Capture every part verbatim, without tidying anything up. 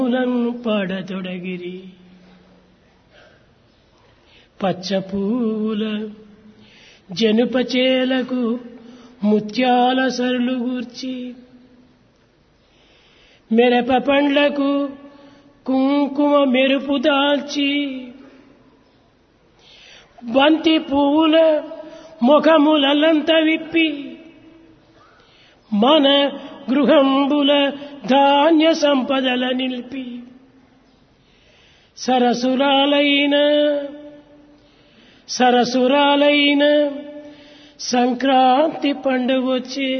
పూలను పాడతొడగిరి పచ్చ పూల జనుపచేలకు ముత్యాల సరులు గూర్చి మెరప పండ్లకు కుంకుమ మెరుపు దాల్చి బంతి పువ్వుల ముఖములంత విప్పి మన గృహంబుల ధాన్య సంపదల నిలిపి సరసురాలైన సరసురాలైన Sankranti పండుగొచ్చే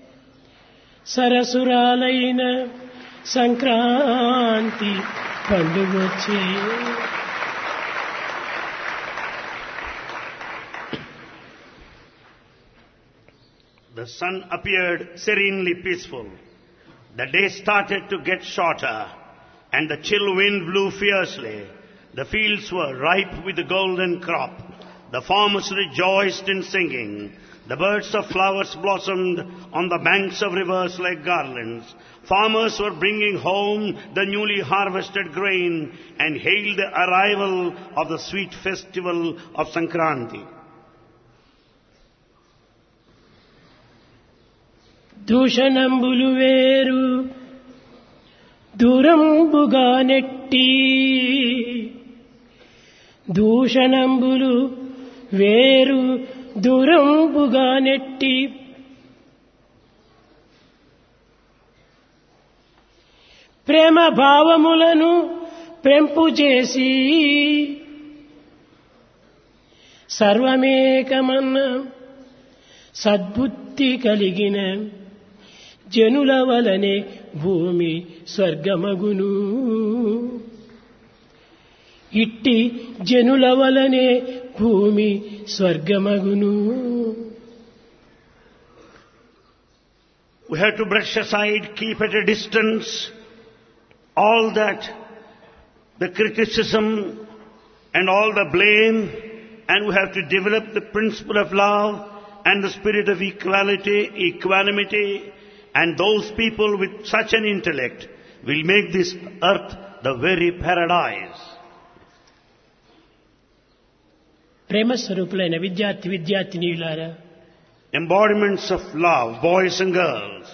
సరసురాలైన Sankranti పండుగొచ్చే. The sun appeared serenely peaceful. The day started to get shorter, and the chill wind blew fiercely. The fields were ripe with the golden crop. The farmers rejoiced in singing. The birds of flowers blossomed on the banks of rivers like garlands. Farmers were bringing home the newly harvested grain and hailed the arrival of the sweet festival of Sankranti. దూషణంబులు వేరు దూరంబుగా నెట్టి దూషణంబులు వేరు దూరంబుగా నెట్టి ప్రేమ భావములను పెంపు చేసి సర్వమేకమన్న సద్బుద్ధి కలిగిన జనుల వలనే భూమి స్వర్గమగును. ఇట్టి జనుల వలనే భూమి స్వర్గమగును. We have to brush aside, keep at a distance all that, the criticism and all the blame, and we have to develop the principle of love and the spirit of equality, equanimity, and those people with such an intellect will make this earth the very paradise. ప్రేమ స్వరూపులైన విద్యార్థి విద్యార్థినీయులారా, embodiments of love, boys and girls,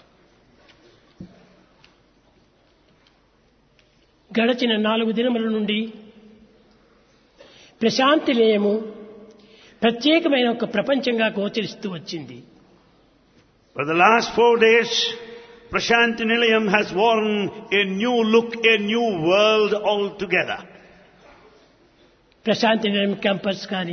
గడచిన నాలుగు దినముల నుండి ప్రశాంతి నిలయము ప్రత్యేకమైన ఒక ప్రపంచంగా గోచరిస్తూ వచ్చింది. For the last four days, Prashanti Nilayam has worn a new look, a new world altogether. Prashanti నిలయం క్యాంపస్ కానీ,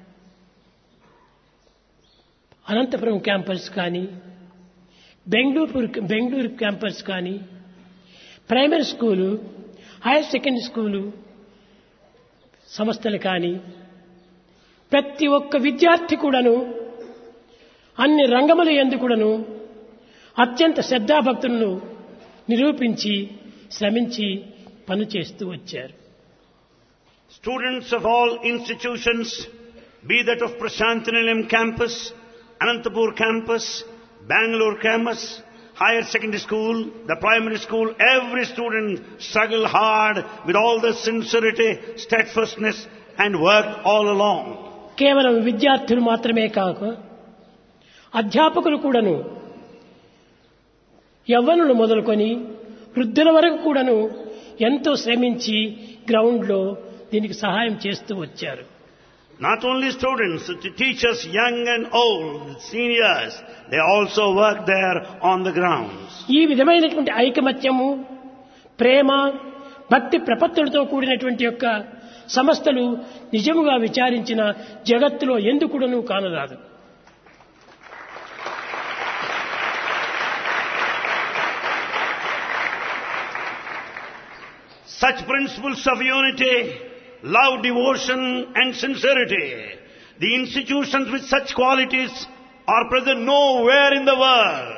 అనంతపురం క్యాంపస్ కానీ, బెంగళూరు బెంగళూరు క్యాంపస్ కానీ, primary school, higher secondary school సంస్థలు కానీ, ప్రతి ఒక్క విద్యార్థి కూడాను అన్ని రంగముల యందు కూడాను అత్యంత శ్రద్ధాభక్తులను నిరూపించి శ్రమించి పనిచేస్తూ వచ్చారు. Students of all institutions, be that of Prashanti Nilayam campus, Anantapur campus, Bangalore campus, higher secondary school, the primary school, every student struggled hard with all the sincerity, steadfastness and worked all along. కేవలం విద్యార్థులు మాత్రమే కాక అధ్యాపకులు కూడాను యవ్వనులు మొదలుకొని వృద్ధుల వరకు కూడాను ఎంతో శ్రమించి గ్రౌండ్లో దీనికి సహాయం చేస్తూ వచ్చారు. Not only students, the teachers, young and old, seniors, they also work there on the grounds. ఈ విధమైనటువంటి ఐకమత్యము, ప్రేమ, భక్తి ప్రపత్తులతో కూడినటువంటి యొక్క సంస్థలు నిజముగా విచారించిన జగత్తులో ఎందుకుడను కానరాదు. Such principles of unity, love, devotion and sincerity, the institutions with such qualities are present nowhere in the world.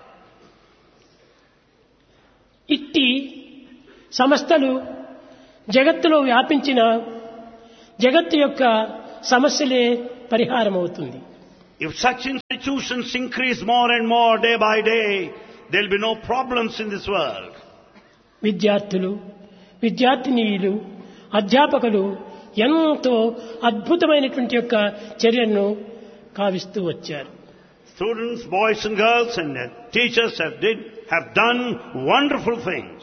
ఇట్టి సంస్థలు జగత్తులో వ్యాపించిన జగత్తు యొక్క సమస్యలే పరిహారం అవుతుంది. If such institutions increase more and more day by day, there will be no problems in this world. విద్యార్థులు, విద్యార్థినీయులు, అధ్యాపకులు ఎంతో అద్భుతమైనటువంటి యొక్క చర్యను కావిస్తూ వచ్చారు. Students, boys and girls and teachers have did have done wonderful things.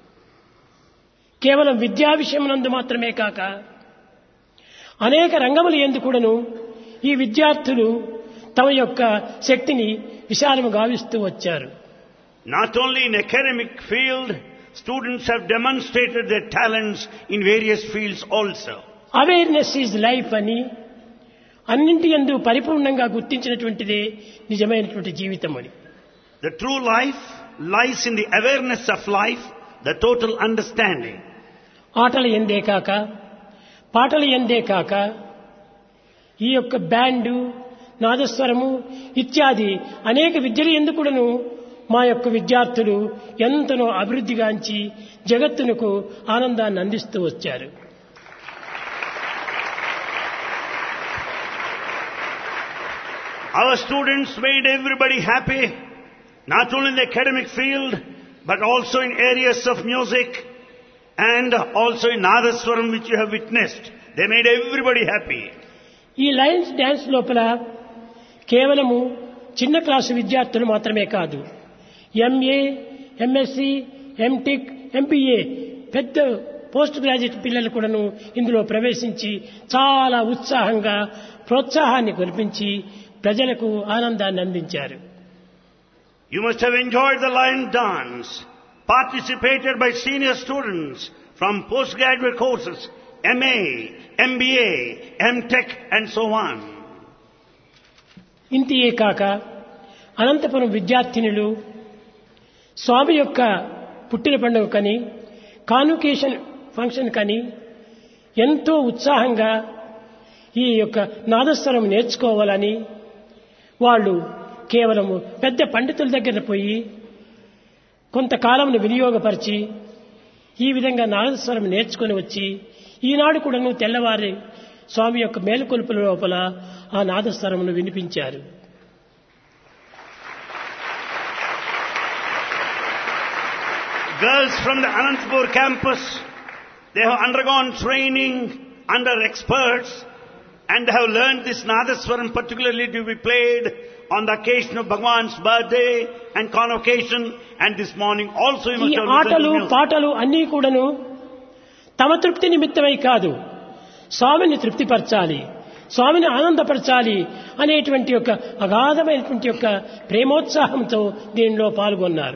కేవలం విద్యా విషయమునందు మాత్రమే కాక అనేక రంగముల యందు కూడాను ఈ విద్యార్థులు తమ యొక్క శక్తిని విశాలము గావిస్తూ వచ్చారు. Not only in academic field, students have demonstrated their talents in various fields also. Awareness is life అని అన్నింటి యందు పరిపూర్ణంగా గుర్తించినటువంటిదే నిజమైనటువంటి జీవితం అని. The true life lies in the awareness of life, the total understanding. ఆటల యందే కాక, పాటల యందే కాక, ఈ యొక్క బ్యాండు, నాదస్వరము ఇత్యాది అనేక విద్యల యందు కూడాను మా యొక్క విద్యార్థులు ఎంతనో అభివృద్ధిగాంచి జగత్తునకు ఆనందాన్ని అందిస్తూ వచ్చారు. Our students made everybody happy, not only in the academic field, but also in areas of music and also in Nadaswaram, which you have witnessed. They made everybody happy. ఈ లయన్స్ డ్యాన్స్ లోపల కేవలము చిన్న class విద్యార్థులు మాత్రమే కాదు, MA, MSc, MTech, MBA పెద్ద post graduate పిల్లలు కూడాను ఇందులో ప్రవేశించి చాలా ఉత్సాహంగా ప్రోత్సాహాన్ని కల్పించి ప్రజలకు ఆనందాన్ని అందించారు. You must have enjoyed the lion dance, participated by senior students from postgraduate courses, M A, M B A, M Tech and so on. ఇంతియే కాక అనంతపురం విద్యార్థినులు స్వామి యొక్క పుట్టిన పండుగ కని, కాన్వకేషన్ ఫంక్షన్ కని ఎంతో ఉత్సాహంగా ఈ యొక్క నాదస్వరం నేర్చుకోవాలని వాళ్ళు కేవలము పెద్ద పండితుల దగ్గర పోయి కొంతకాలంను వినియోగపరిచి ఈ విధంగా నాదస్వరం నేర్చుకుని వచ్చి ఈనాడు కూడాను తెల్లవారి స్వామి యొక్క మేలుకొలుపుల లోపల ఆ నాదస్వరమును వినిపించారు. Girls from the Anantapur campus, they have undergone training under experts and have learned this Nadaswaram particularly to be played on the occasion of Bhagwan's birthday and convocation, and this morning also you must ఈ have listened ఆటలు to music. పాటలు అన్నీ కూడాను తమ తృప్తి నిమిత్తమై కాదు, స్వామిని తృప్తిపరచాలి, స్వామిని ఆనందపరచాలి అనేటువంటి యొక్క అగాధమైనటువంటి యొక్క ప్రేమోత్సాహంతో దీనిలో పాల్గొన్నారు.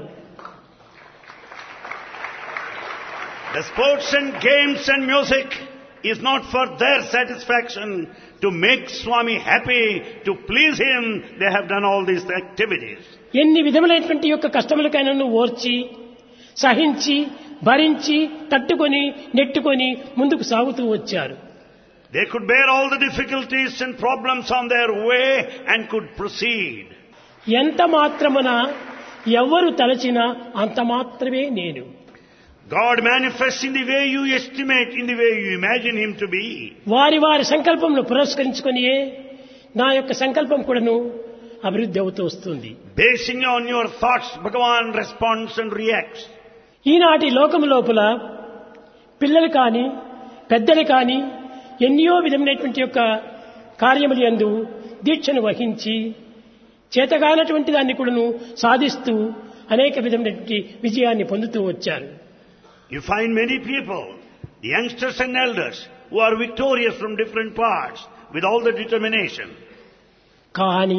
The sports and games and music is not for their satisfaction, to make Swami happy, to please him. They have done all these activities. ఎన్ని విధములైనటువంటి యొక్క కష్టములకైనా ఓర్చి సహించి భరించి తట్టుకొని నెట్టుకొని ముందుకు సాగుతూ వచ్చారు. They could bear all the difficulties and problems on their way and could proceed. ఎంత మాత్రమున ఎవరు తలచినా అంత మాత్రమే నేను. God manifests in the way you estimate, in the way you imagine him to be. వారి వారి సంకల్పంలో పురస్కరించుకొనియే నా యొక్క సంకల్పం కూడాను అభివృద్ధి అవుతూ వస్తుంది. Basing on your thoughts, Bhagavan responds and reacts. ఈనాటి లోకం లోపల పిల్లలు కానీ పెద్దలు కానీ ఎన్నో విధమైనటువంటి యొక్క కార్యములు యందు దీక్షను వహించి చేతగానటువంటి దాన్ని కూడాను సాధిస్తూ అనేక విధమైనటువంటి విజయాన్ని పొందుతూ వచ్చారు. You find many people, the youngsters and elders, who are victorious from different parts with all the determination. కానీ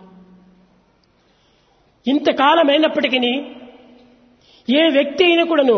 ఇంతకాలమైనప్పటికీ ఏ వ్యక్తి అయినా కూడాను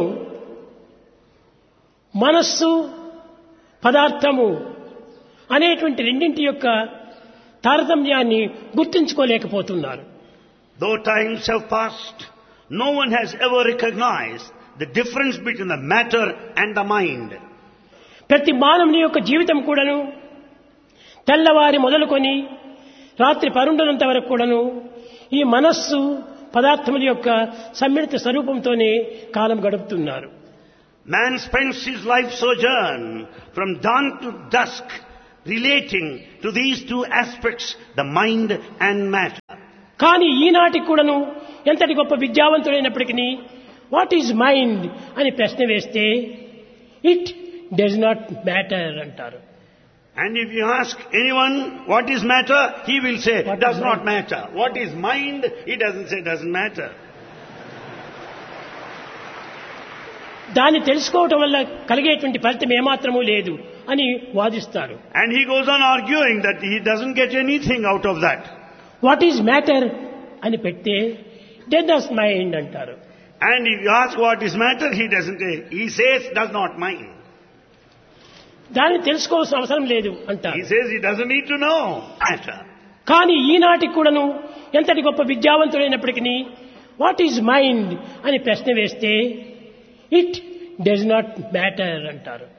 మనస్సు పదార్థము అనేటువంటి రెండింటి యొక్క తారతమ్యాన్ని గుర్తించుకోలేకపోతున్నారు. Though times have passed, no one has ever recognized the difference between the matter and the mind. ప్రతి మానవుని యొక్క జీవితం కూడాను తెల్లవారి మొదలుకొని రాత్రి పరుండనంత వరకు కూడాను ఈ మనస్సు పదార్థముల యొక్క సమ్మిళిత స్వరూపంతోనే కాలం గడుపుతున్నారు. Man spends his life sojourn from dawn to dusk relating to these two aspects, the mind and matter. కానీ ఈనాటికి కూడాను ఎంతటి గొప్ప విద్యావంతుడైనప్పటికీ వాట్ ఈజ్ మైండ్ అని ప్రశ్న వేస్తే ఇట్ డస్ నాట్ మ్యాటర్ అంటారు. And if you ask anyone what is matter, he will say What does is not mind? matter. What is mind? He doesn't say doesn't matter. దాన్ని తెలుసుకోవటం వల్ల కలిగేటువంటి ఫలితం ఏమాత్రమూ లేదు అని వాదిస్తారు. And he goes on arguing that he doesn't get anything out of that. What is matter అని పెడితే డెడ్ డస్ మైండ్ అంటారు. And if you ask what is matter, he doesn't say. He says does not mind. దాన్ని తెలుసుకోవాల్సిన అవసరం లేదు అంటారు. He says he doesn't need to know matter. కానీ ఈనాటికి కూడాను ఎంతటి గొప్ప విద్యావంతుడైనప్పటికీ వాట్ ఈజ్ మైండ్ అని ప్రశ్న వేస్తే ఇట్ డస్ నాట్ మ్యాటర్ అంటారు.